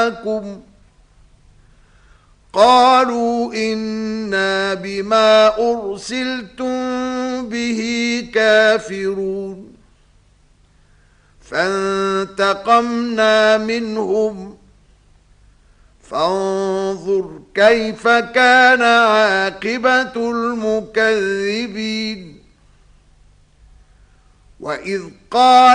قالوا إنا بما أرسلتم به كافرون فانتقمنا منهم فانظر كيف كان عاقبة المكذبين وإذ قال